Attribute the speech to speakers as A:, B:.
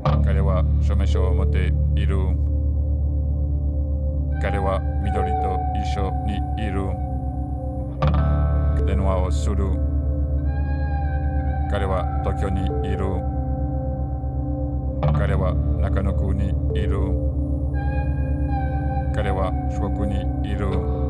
A: 彼は証明書を持っている。彼は緑と一緒にいる。電話をする。彼は東京にいる。彼は中野区にいる。彼は四国にいる。